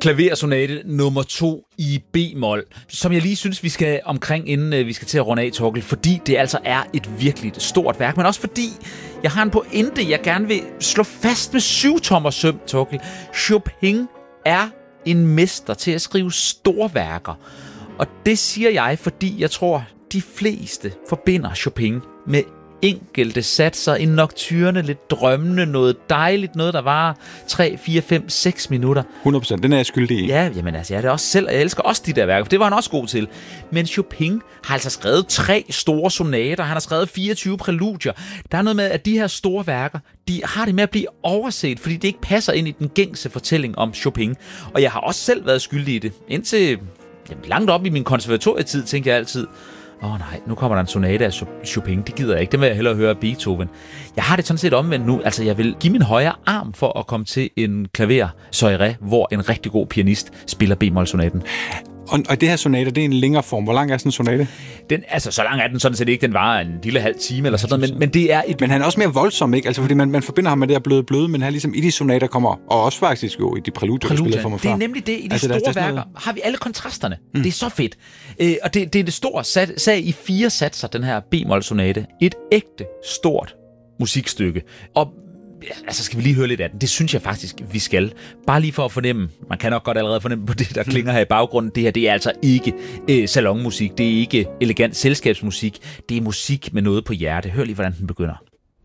Klaversonate nummer 2 i B-mol, som jeg lige synes, vi skal omkring, inden vi skal til at runde af, Thorkild, fordi det altså er et virkelig stort værk, men også fordi jeg har en pointe, jeg gerne vil slå fast med 7-tommer søm, Thorkild. Chopin er en mester til at skrive store værker, og det siger jeg, fordi jeg tror, de fleste forbinder Chopin med enkelte satser, en nocturne, lidt drømmende, noget dejligt, noget der varer 3, 4, 5, 6 minutter. 100%, den er jeg skyldig i. Ja, jamen altså, jeg er det også selv, og jeg elsker også de der værker, for det var han også god til. Men Chopin har altså skrevet 3 store sonater, han har skrevet 24 præludier. Der er noget med, at de her store værker, de har det med at blive overset, fordi det ikke passer ind i den gængse fortælling om Chopin. Og jeg har også selv været skyldig i det. Indtil langt op i min konservatorietid, tænkte jeg altid, nej, nu kommer der en sonate af Chopin, det gider jeg ikke, det vil jeg hellere høre af Beethoven. Jeg har det sådan set omvendt nu, altså jeg vil give min højre arm for at komme til en klaversoiré, hvor en rigtig god pianist spiller B-mol-sonaten. Og det her sonate, det er en længere form. Hvor lang er sådan en sonate? Så lang er den sådan set ikke. Den varer en lille halv time eller sådan noget, men det er et... Men han er også mere voldsom, ikke? Altså, fordi man forbinder ham med det her bløde, men han ligesom i de sonater kommer, og også faktisk jo i de præludier, der spiller for mig før. Det er nemlig det. I de store værker har vi alle kontrasterne. Det er så fedt. Og det er det store sag i 4 satser, den her B-mol-sonate. Et ægte, stort musikstykke. Og altså skal vi lige høre lidt af den. Det synes jeg faktisk, vi skal. Bare lige for at fornemme, man kan nok godt allerede fornemme på det, der klinger her i baggrunden. Det her, det er altså ikke salonmusik. Det er ikke elegant selskabsmusik. Det er musik med noget på hjerte. Hør lige, hvordan den begynder.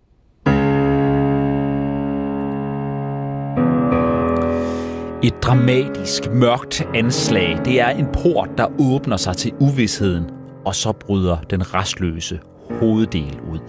Et dramatisk, mørkt anslag. Det er en port, der åbner sig til uvisheden, og så bryder den rastløse hoveddel ud.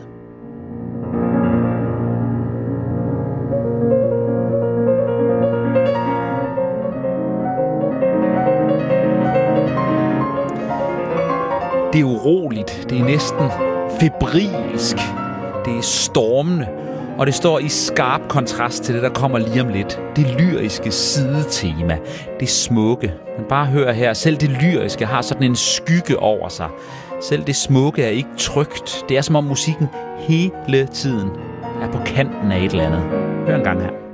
Det er uroligt, det er næsten febrilsk, det er stormende, og det står i skarp kontrast til det, der kommer lige om lidt. Det lyriske sidetema, det smukke. Men bare hør her, selv det lyriske har sådan en skygge over sig. Selv det smukke er ikke trygt. Det er som om musikken hele tiden er på kanten af et eller andet. Hør en gang her.